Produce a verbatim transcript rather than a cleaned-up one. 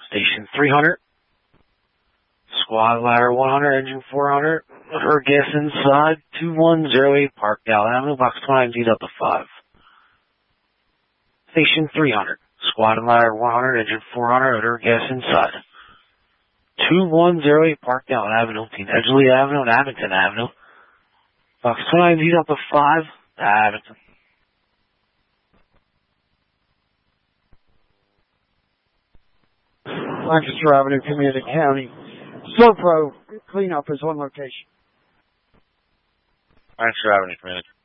Station three hundred. Squad ladder one hundred, engine four hundred. Her gas inside. two one zero eight Park Dale Avenue, box twenty-nine D Delta five. Station three hundred. Squad ladder one hundred, engine four hundred. Her gas inside. two one zero eight Park Dale Avenue, Edgeley Avenue and Abington Avenue. Box twenty-nine D Delta five, Abington. Lancaster Avenue, Community County. Slow Pro cleanup is one location. Lancaster Avenue, Community.